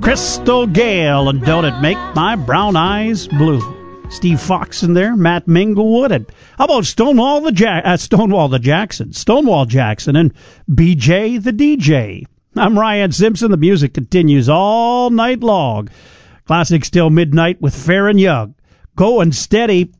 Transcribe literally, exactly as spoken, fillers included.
Crystal Gale, and don't it make my brown eyes blue? Steve Fox in there, Matt Minglewood, and how about Stonewall the ja- uh, Stonewall the Jackson, Stonewall Jackson, and B J the D J. I'm Ryan Simpson. The music continues all night long. Classics till midnight with Fair and Young. Going steady.